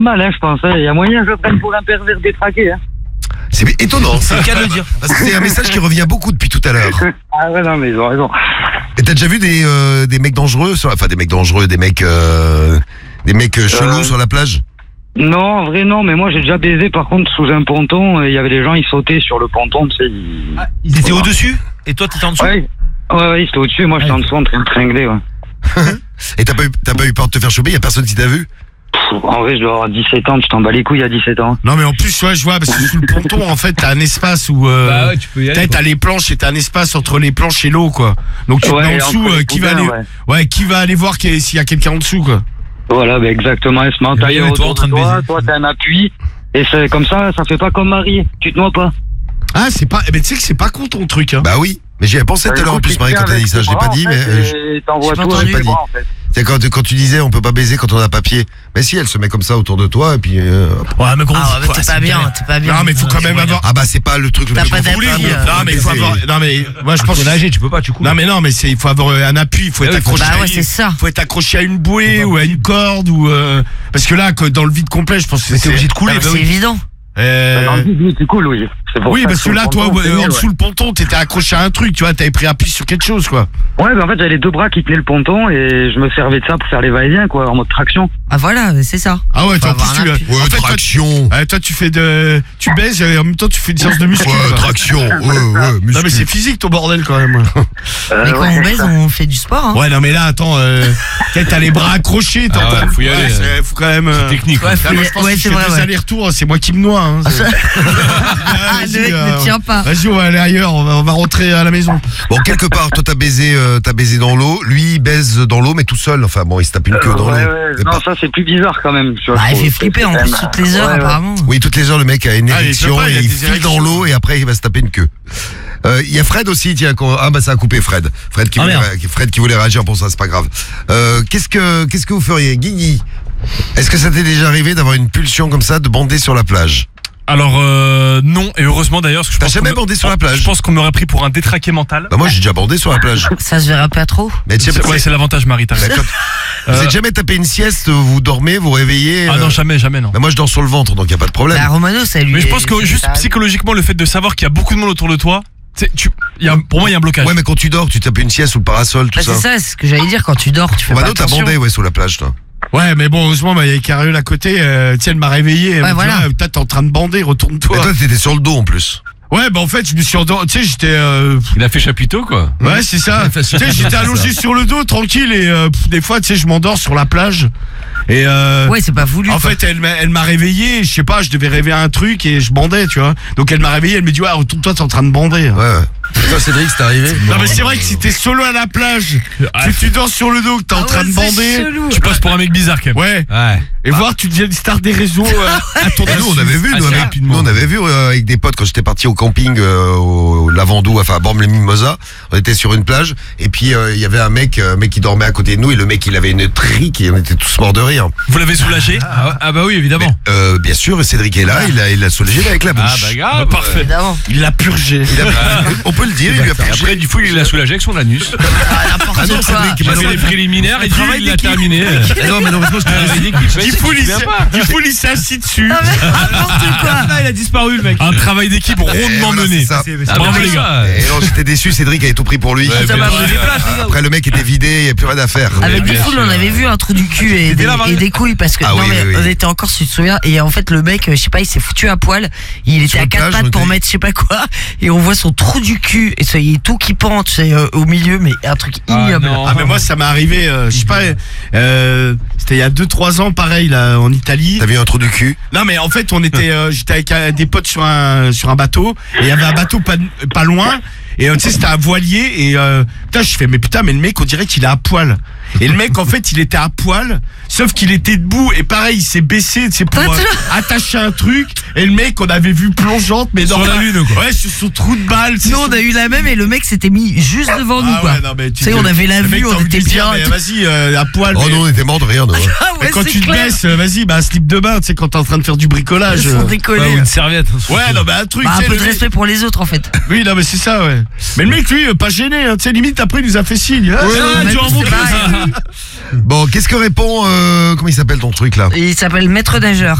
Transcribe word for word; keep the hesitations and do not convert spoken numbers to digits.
Mal, hein, je pense. Il y a moyen que je prenne pour un pervers détraqué. Hein. C'est étonnant, c'est le cas de le dire. Parce que c'est un message qui revient beaucoup depuis tout à l'heure. Ah ouais, non, mais ils ont raison. Et t'as déjà vu des, euh, des mecs dangereux, sur, enfin des mecs dangereux, des mecs, euh, des mecs euh, chelous euh... sur la plage? Non, en vrai non, mais moi j'ai déjà baisé par contre sous un ponton. Il y avait des gens, ils sautaient sur le ponton, tu sais. Ils, ah, ils étaient voilà. Au-dessus? Et toi t'étais en dessous? Ouais, ouais, ouais, ils étaient au-dessus, moi j'étais ouais. en dessous en train de tringler, ouais. Et t'as pas, eu, t'as pas eu peur de te faire choper? Y'a personne qui t'a vu? En vrai, je dois avoir dix-sept ans, tu t'en bats les couilles à dix-sept ans. Non, mais en plus, ouais, je vois, parce que sous le ponton, en fait, t'as un espace où. Euh, bah ouais, tu peux y aller. T'as les planches et t'as un espace entre les planches et l'eau, quoi. Donc tu ouais, te mets en dessous, euh, qui va aller. Ouais. ouais, qui va aller voir s'il y a quelqu'un en dessous, quoi. Voilà, bah exactement, elle se met en taille autour de toi, toi t'as un appui, et c'est comme ça, ça fait pas comme Marie, tu te noies pas. Ah, c'est pas. Eh ben, tu sais que c'est pas con ton truc, hein. Bah oui. Mais j'y avais pensé tout à l'heure en plus, Marie, quand t'as dit ça. Je l'ai pas dit, mais. Et t'envoies tout avec les bras, en fait. C'est quand, quand tu disais on peut pas baiser quand on a papier. Mais si, elle se met comme ça autour de toi et puis. Euh... Ouais, mais gros. Ah, ouais, t'es pas bien, t'es pas bien. Non, mais faut quand même avoir. Ah bah c'est pas le truc le plus compliqué. Non, mais il faut avoir. Non, mais moi je pense. Faut nager, tu peux pas, tu coules. Non, mais non, mais c'est il faut avoir un appui, il faut être accroché. Bah ouais, c'est ça. Faut être accroché à une bouée ou à une corde ou. Parce que là, dans le vide complet, je pense que c'est obligé de couler. C'est évident. Euh... Dans le vide, c'est cool, oui. Oui, parce que là, toi, en dessous le ponton, t'étais accroché à un truc, tu vois, t'avais pris appui sur quelque chose, quoi. Ouais, bah en fait, j'avais les deux bras qui tenaient le ponton et je me servais de ça pour faire les va-et-vient, quoi, en mode traction. Ah voilà, c'est ça. Ah ouais, toi, en plus, tu ouais, en fait, traction. Toi, toi, tu fais de, tu baises et en même temps, tu fais une séance de muscu. Ouais, traction. Ouais, ouais, muscu. Non mais c'est physique ton bordel quand même. Euh, mais quand ouais, on baise, on fait du sport. Hein. Ouais, non mais là, attends, euh, t'as les bras accrochés, t'as. Ah ouais, faut y aller. Ouais, faut quand même. Euh, c'est technique. Ouais, faut y... je pense ouais, que c'est je fais vrai. deux ouais. allers-retours, c'est moi qui me noie. Hein, ah, le mec ne tient pas. Vas-y, on va aller ailleurs, on va, on va rentrer à la maison. Bon, quelque part, toi t'as baisé, euh, t'as baisé dans l'eau, lui il baise dans l'eau, mais tout seul. Enfin bon, il se tape une queue euh, dans ouais, l'eau. Ouais, non, pas... ça c'est plus bizarre quand même. Tu vois, bah, il fait flipper en plus toutes les heures, ouais, apparemment. Oui, toutes les heures, le mec a une érection, ah, il, et il file dans l'eau et après il va se taper une queue. Il euh, y a Fred aussi, tiens. Ah bah ça a coupé Fred. Fred qui, ah, voulait, Fred qui voulait réagir pour ça, c'est pas grave. Euh, qu'est-ce que qu'est-ce que vous feriez, Guigui? Est-ce que ça t'est déjà arrivé d'avoir une pulsion comme ça, de bander sur la plage? Alors euh, non, et heureusement d'ailleurs. T'as jamais bandé sur la plage? Je pense qu'on m'aurait pris pour un détraqué mental. Bah moi j'ai déjà bandé sur la plage. Ça se verra pas trop. Mais tu sais, ouais, c'est l'avantage, Marie. T'as raison. Vous avez jamais tapé une sieste, vous dormez, vous réveillez? Ah non, jamais, jamais, non. Bah moi je dors sur le ventre, donc y a pas de problème. Bah Romano, ça lui. Mais je pense que juste psychologiquement, le fait de savoir qu'il y a beaucoup de monde autour de toi, tu, y a, pour moi il y a un blocage. Ouais, mais quand tu dors, tu tapes une sieste sous le parasol, tout bah, ça. C'est ça, c'est ce que j'allais dire, quand tu dors, tu fais Romano, pas attention. t'as bandé, ouais, sous la plage, toi. Ouais, mais bon, heureusement, il y a Cariole à côté, euh, tiens, elle m'a réveillé. Ouais, voilà. Putain, t'es en train de bander, retourne-toi. Mais toi, t'étais sur le dos en plus. Ouais, bah en fait, je me suis endormi, tu sais, j'étais... Euh... Il a fait chapiteau, quoi. Ouais, c'est ça. Tu sais, j'étais allongé sur le dos, tranquille, et euh, pff, des fois, tu sais, je m'endors sur la plage. Et euh, ouais, c'est pas voulu. En quoi. fait, elle m'a, elle m'a réveillé, je sais pas, je devais rêver un truc et je bandais, tu vois. Donc elle m'a réveillé, elle me dit, ouais, retourne-toi, t'es en train de bander. Ouais, ouais. Et toi, Cédric, c'est arrivé? Non, mais c'est vrai que si t'es solo à la plage, ah, que tu dors sur le dos, que t'es ah en train ouais, de bander, chelou. Tu passes pour un mec bizarre, quand même. Ouais. Ouais. Et bah. voir, tu deviens une star des réseaux euh, à ton nous, on avait vu, nous, avec, nous, on avait vu euh, avec des potes quand j'étais parti au camping euh, au Lavandou, enfin à Bormes-les-Mimosas. On était sur une plage et puis il euh, y avait un mec, un mec qui dormait à côté de nous et le mec il avait une trique et on était tous morts de rire. Vous l'avez soulagé? ah, ah bah oui, évidemment. Mais, euh, bien sûr, Cédric est là, ah. il l'a il a soulagé avec la bouche. Ah bah grave, bah, parfait. Évidemment. Il l'a purgé. Il a, on peut le dire, il lui a purgé. Après, du coup, il l'a soulagé avec son anus. Ah, n'importe ah non, quoi. Cédric, Il a fait les préliminaires et il l'a terminé. Non, malheureusement, je Il fout, il s'est assis dessus. Ah, n'importe quoi. Il a disparu, le mec. Un travail d'équipe rondement mené. Bravo, les gars. Et non, j'étais déçu, Cédric avait tout pris pour lui. Ouais, ça ouais, ouais. Après, le mec était vidé, il n'y avait plus rien à faire. Avec du full, on avait vu un trou du cul et des, et des couilles parce que ah, non oui, mais oui, on oui. était encore, si tu te souviens, et en fait le mec, je sais pas, il s'est foutu à poil, il était à quatre plage, pattes pour était... mettre je sais pas quoi, et on voit son trou du cul et ça, il est tout qui pend, tu sais, euh, au milieu, mais un truc ignoble. Ah, ah mais moi ça m'est arrivé, euh, je sais pas, euh, c'était il y a deux trois ans, pareil là en Italie. T'as vu un trou du cul? Non mais en fait on était, euh, j'étais avec euh, des potes sur un sur un bateau et il y avait un bateau pas pas loin. Et euh, tu sais c'était un voilier et euh, putain je fais mais putain mais le mec on dirait qu'il est à poil. Et le mec en fait il était à poil, sauf qu'il était debout et pareil il s'est baissé c'est pour euh, attacher un truc et le mec on avait vu plongeante mais dans sur la lune quoi. Ouais sur son trou de balle. Nous on a eu la même et le mec s'était mis juste devant nous ah quoi. Ouais, non, mais tu sais on avait la vue, on était bien. Vas-y euh, à poil. Oh mais... non on était mort de rire. Ah ouais, quand tu te clair. baisses vas-y bah un slip de bain tu sais quand t'es en train de faire du bricolage. Ils sont décollés. Ouais, ou une serviette. Ouais non mais un truc. Bah, un peu de respect pour les autres en fait. Oui non mais c'est ça ouais. Mais le mec lui pas gêné hein, tu sais limite après il nous a fait signe. Ouais, ah, tu en montres. Bon, qu'est-ce que répond euh, comment il s'appelle ton truc là? Il s'appelle maître nageur.